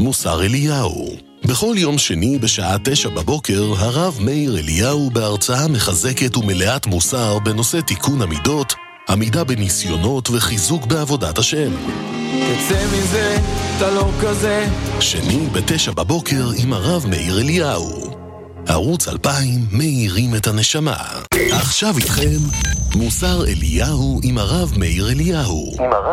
מוסר אליהו. בכל יום שני בשעה 9 בבוקר, הרב מאיר אליהו בהרצאה מחזקת ומלאת מוסר בנושא תיקון המידות, עמידה בניסיונות וחיזוק בעבודת השם. תצא מזה, אתה לא כזה. שני ב9 בבוקר עם הרב מאיר אליהו. ערוץ 2000 מאירים את הנשמה. עכשיו איתכם מוסר אליהו עם הרב מאיר אליהו.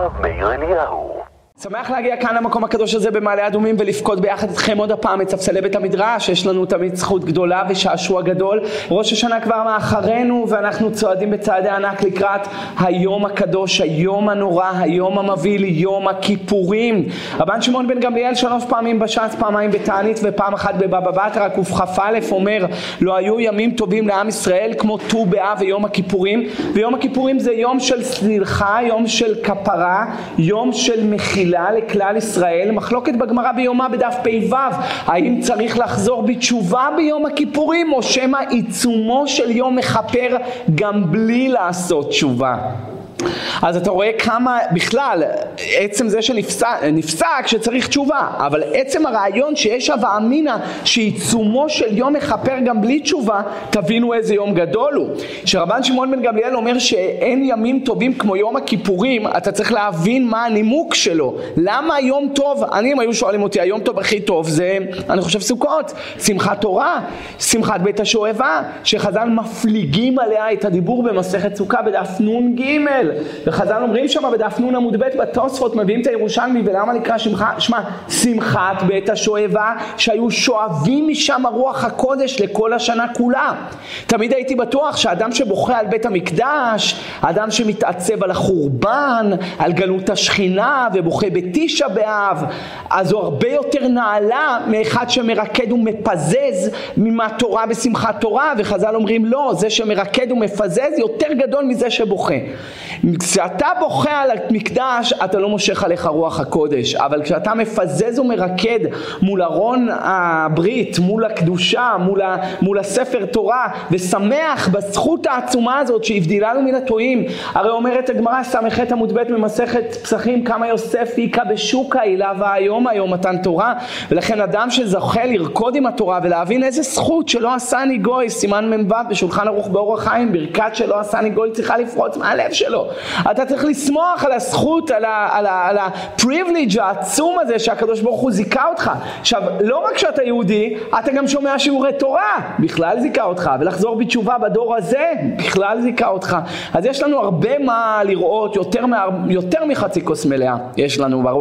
שמח להגיע כאן למקום הקדוש הזה במעלה אדומים ולפקוד ביחד איתכם עוד הפעם את ספסלי בית המדרש. יש לנו תמיד זכות גדולה ושעשוע גדול. ראש השנה כבר מאחרינו ואנחנו צועדים בצעדי ענק לקראת היום הקדוש, היום הנורא, היום המביא, יום הכיפורים. רבן שמעון בן גמליאל 3 פעמים בש"ס, פעמיים בתענית ופעם אחת בבבא בתרא קכ"א אומר: לא היו ימים טובים לעם ישראל כמו ט"ו באב ויום הכיפורים. ויום הכיפורים זה יום של סליחה, יום של כפרה, יום של מחילה לכלל ישראל. מחלוקת בגמרא ביומא בדף פ"ו, האם צריך לחזור בתשובה ביום הכיפורים או שמא עיצומו של יום מכפר גם בלי לעשות תשובה. אז אתה רואה כמה בכלל עצם זה שנפסק שצריך תשובה, אבל עצם הרעיון שיש הווה אמינא שעיצומו של יום מכפר גם בלי תשובה, תבינו איזה יום גדול הוא. שרבן שמעון בן גמליאל אומר שאין ימים טובים כמו יום הכיפורים, אתה צריך להבין מה הנימוק שלו. למה יום טוב? אם היו שואלים אותי היום טוב הכי טוב זה, אני חושב, סוכות, שמחת תורה, שמחת בית השואבה, שחז"ל מפליגים עליה את הדיבור במסכת סוכה בדף נ"ג. וחז"ל אומרים שם בדף נ' עמוד ב' בתוספות, מביאים את הירושלמי, ולמה נקרא שמחת בית השואבה? שהיו שואבים משם רוח הקודש לכל השנה כולה. תמיד הייתי בטוח שאדם שבוכה על בית המקדש, אדם שמתעצב על החורבן, על גלות השכינה ובוכה בתשעה באב, אז הוא הרבה יותר נעלה מאחד שמרקד ומפזז מהתורה בשמחת תורה. וחז"ל אומרים לא, זה שמרקד ומפזז יותר גדול מזה שבוכה. כשאתה בוכה על המקדש אתה לא מושך עליך רוח הקודש, אבל כשאתה מפזז ומרקד מול ארון הברית, מול הקדושה, מול הספר תורה, ושמח בזכות העצומה הזאת שהבדילה לנו מן הטועים. הרי אומרת הגמרא ס"ח עמוד ב' ממסכת פסחים: כמה יוסף היכה בשוקה הילה והיום מתן תורה. ולכן אדם שזוכה לרקוד עם התורה ולהבין איזה זכות שלא עשני גוי, סימן מ"ו בשולחן ערוך באורח חיים, ברכת שלא עשני גוי צריכה לפרוץ מהלב שלו. אתה צריך לשמוח על הזכות, על הפריבילג' העצום הזה שהקדוש ברוך הוא זיכה אותך. עכשיו, לא רק שאתה יהודי, אתה גם שומע שיעורי תורה, בכלל זיכה אותך, ולחזור בתשובה בדור הזה, בכלל זיכה אותך. אז יש לנו הרבה מה לראות, יותר מחצי כוס מלאה יש לנו ברוך.